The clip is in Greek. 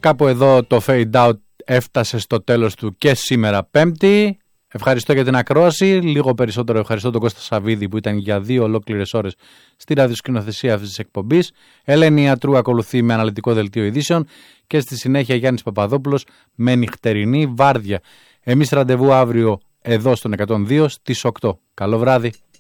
Κάπου εδώ το Fade Out έφτασε στο τέλος του και σήμερα Πέμπτη. Ευχαριστώ για την ακρόαση. Λίγο περισσότερο ευχαριστώ τον Κώστα Σαββίδη που ήταν για 2 ολόκληρες ώρες στη ραδιοσκηνοθεσία αυτής της εκπομπής. Ελένη Ιατρού ακολουθεί με αναλυτικό δελτίο ειδήσεων και στη συνέχεια Γιάννης Παπαδόπουλος με νυχτερινή βάρδια. Εμείς ραντεβού αύριο εδώ στον 102 στις 8. Καλό βράδυ.